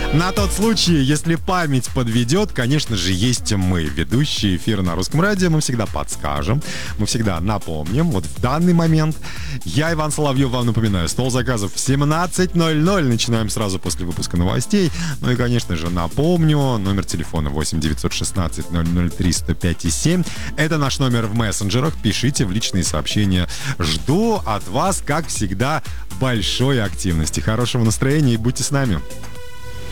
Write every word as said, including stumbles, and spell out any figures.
На тот случай, если память подведет, конечно же, есть мы, ведущие эфира на Русском радио. Мы всегда подскажем, мы всегда напомним. Вот в данный момент я, Иван Соловьев, вам напоминаю, стол заказов в семнадцать ноль ноль. Начинаем сразу после выпуска новостей. Ну и, конечно же, напомню, номер телефона восемь девятьсот шестнадцать ноль ноль три сто пять семь. Это наш номер в мессенджерах. Пишите в личные сообщения. Жду от вас, как всегда, большой активности. Хорошего настроения и будьте с нами.